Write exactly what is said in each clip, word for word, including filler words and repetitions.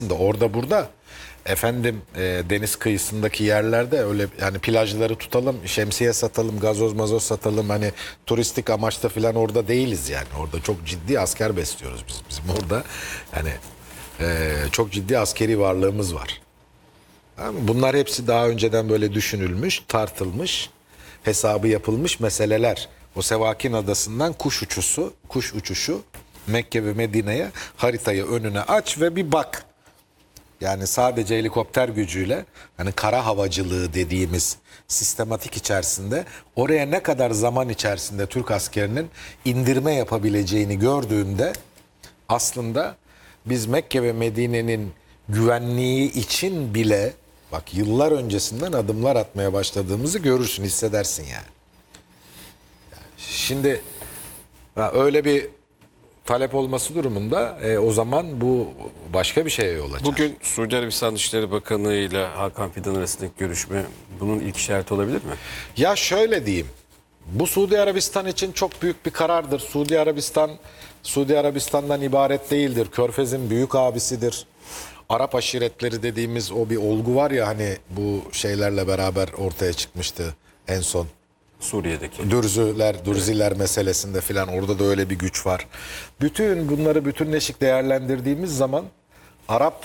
Orada burada efendim e, deniz kıyısındaki yerlerde öyle yani plajları tutalım, şemsiye satalım, gazoz mazoz satalım, hani turistik amaçta falan orada değiliz yani. Orada çok ciddi asker besliyoruz biz. Bizim orada yani e, çok ciddi askeri varlığımız var. Tamam mı? Bunlar hepsi daha önceden böyle düşünülmüş, tartılmış, hesabı yapılmış meseleler. O Sevakin Adası'ndan kuş uçuşu, kuş uçuşu Mekke ve Medine'ye, haritayı önüne aç ve bir bak. Yani sadece helikopter gücüyle, hani kara havacılığı dediğimiz sistematik içerisinde oraya ne kadar zaman içerisinde Türk askerinin indirme yapabileceğini gördüğünde aslında biz Mekke ve Medine'nin güvenliği için bile bak yıllar öncesinden adımlar atmaya başladığımızı görürsün, hissedersin yani. Yani şimdi ha, öyle bir talep olması durumunda e, o zaman bu başka bir şeye yol açar. Bugün Suudi Arabistan Dışişleri Bakanı ile Hakan Fidan arasındaki görüşme bunun ilk işareti olabilir mi? Ya şöyle diyeyim. Bu Suudi Arabistan için çok büyük bir karardır. Suudi Arabistan Suudi Arabistan'dan ibaret değildir. Körfez'in büyük abisidir. Arap aşiretleri dediğimiz o bir olgu var ya, hani bu şeylerle beraber ortaya çıkmıştı en son. Suriye'deki. Dürzüler, Dürziler meselesinde filan, orada da öyle bir güç var. Bütün bunları bütünleşik değerlendirdiğimiz zaman Arap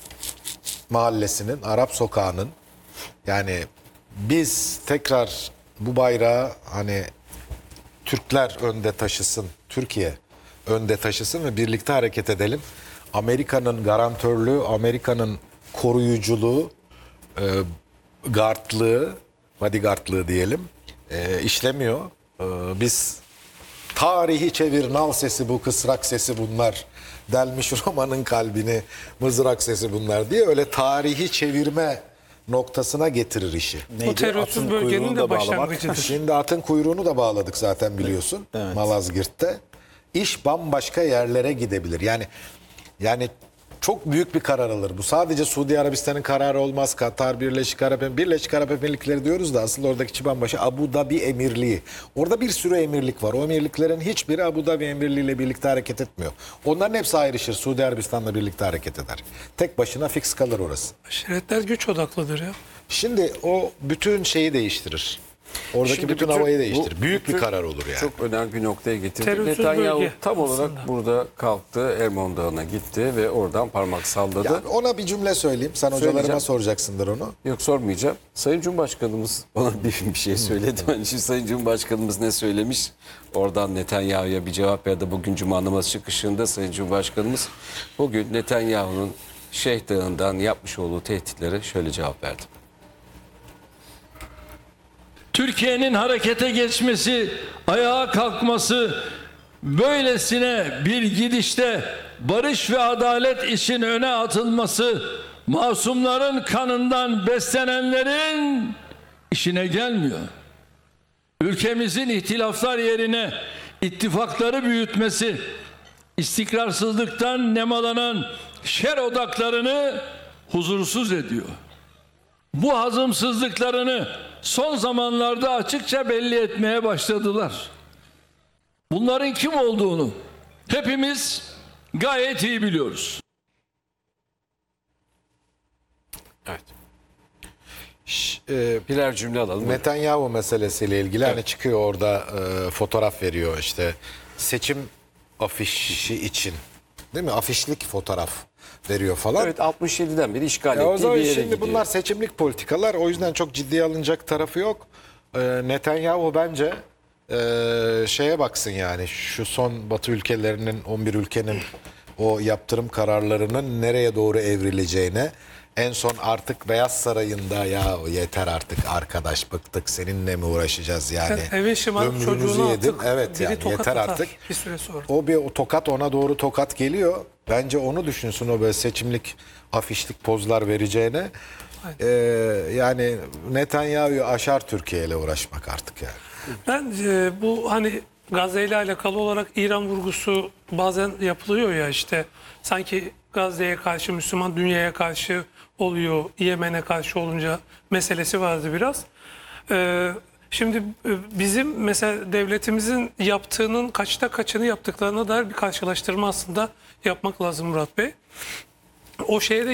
mahallesinin, Arap sokağının, yani biz tekrar bu bayrağı hani Türkler önde taşısın, Türkiye önde taşısın ve birlikte hareket edelim. Amerika'nın garantörlüğü, Amerika'nın koruyuculuğu, e, gardlığı, bodyguardlığı diyelim, e, işlemiyor. E, biz tarihi çevir, nal sesi bu, kısrak sesi bunlar, delmiş romanın kalbini, mızrak sesi bunlar diye öyle tarihi çevirme noktasına getirir işi. Bu terörsüz bölgenin de başlangıcıdır. Şimdi atın kuyruğunu da bağladık zaten, biliyorsun. Evet. Malazgirt'te. İş bambaşka yerlere gidebilir. Yani yani çok büyük bir karar alır. Bu sadece Suudi Arabistan'ın kararı olmaz. Katar, Birleşik Arap Emirlikleri, Birleşik Arap Emirlikleri diyoruz da aslında oradaki kişi bambaşka. Abu Dhabi Emirliği. Orada bir sürü emirlik var. O emirliklerin hiçbiri Abu Dhabi Emirliği ile birlikte hareket etmiyor. Onların hepsi ayrışır. Suudi Arabistan'la birlikte hareket eder. Tek başına fix kalır orası. Aşiretler güç odaklıdır ya. Şimdi o bütün şeyi değiştirir. Oradaki Şimdi bütün bütün- havayı değiştirir. bu Büyük bir bütün karar olur yani. Çok önemli bir noktaya getirdi. Terörsüz Netanyahu bölge tam olarak aslında. burada kalktı, Ermon Dağı'na gitti ve oradan parmak salladı. Ya ona bir cümle söyleyeyim. Sen hocalarıma Söyleyeceğim. soracaksındır onu. Yok, sormayacağım. Sayın Cumhurbaşkanımız bana bir, bir şey söyledi. Ben şimdi Sayın Cumhurbaşkanımız ne söylemiş? Oradan Netanyahu'ya bir cevap, ya da bugün Cuma namazı çıkışında Sayın Cumhurbaşkanımız bugün Netanyahu'nun Şeyh Dağı'ndan yapmış olduğu tehditlere şöyle cevap verdi. Türkiye'nin harekete geçmesi, ayağa kalkması, böylesine bir gidişte barış ve adalet için öne atılması, masumların kanından beslenenlerin işine gelmiyor. Ülkemizin ihtilaflar yerine ittifakları büyütmesi, istikrarsızlıktan nemalanan şer odaklarını huzursuz ediyor. Bu hazımsızlıklarını son zamanlarda açıkça belli etmeye başladılar. Bunların kim olduğunu hepimiz gayet iyi biliyoruz. Evet. Şş, e, Birer cümle alalım. Netanyahu meselesiyle ilgili hani çıkıyor orada, e, fotoğraf veriyor işte seçim afişi için, değil mi? Afişlik fotoğraf veriyor falan. Evet, altmış yediden beri işgal Ya o ettiği zaman bir yere şimdi gidiyor. bunlar seçimlik politikalar, o yüzden çok ciddiye alınacak tarafı yok. E, Netanyahu bence e, şeye baksın, yani şu son Batı ülkelerinin, on bir ülkenin o yaptırım kararlarının nereye doğru evrileceğine. En son artık Beyaz Sarayı'nda ya yeter artık arkadaş, bıktık seninle mi uğraşacağız yani. Sen eve şımarıp Ömrünüzü çocuğunu yedim. atıp Evet biri yani tokat yeter atar artık. bir süre sonra. O bir o tokat ona doğru tokat geliyor. Bence onu düşünsün, o böyle seçimlik afişlik pozlar vereceğine. Ee, yani Netanyahu'yu aşar Türkiye ile uğraşmak artık yani. Ben e, bu hani Gazze ile alakalı olarak İran vurgusu bazen yapılıyor ya, işte sanki Gazze'ye karşı Müslüman dünyaya karşı oluyor, Yemen'e karşı olunca meselesi vardı biraz. Ee, şimdi e, bizim mesela devletimizin yaptığının kaçta kaçını yaptıklarına dair bir karşılaştırma aslında yapmak lazım Murat Bey. o şeye de